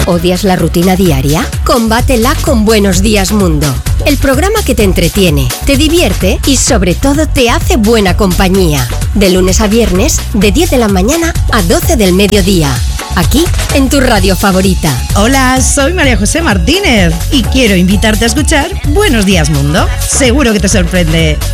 ¿Odias la rutina diaria? Combátela con Buenos Días Mundo. El programa que te entretiene, te divierte y sobre todo te hace buena compañía. De lunes a viernes, de 10 de la mañana a 12 del mediodía. Aquí, en tu radio favorita. Hola, soy María José Martínez y quiero invitarte a escuchar Buenos Días Mundo. Seguro que te sorprende.